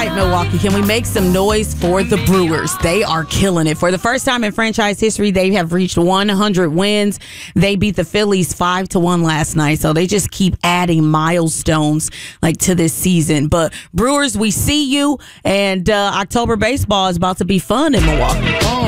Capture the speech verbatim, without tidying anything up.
right, Milwaukee, can we make some noise for the Brewers? They are killing it. For the first time in franchise history, they have reached one hundred wins. They beat the Phillies five to one last night, so they just keep adding milestones like to this season. But Brewers, we see you, and uh, October baseball is about to be fun in Milwaukee.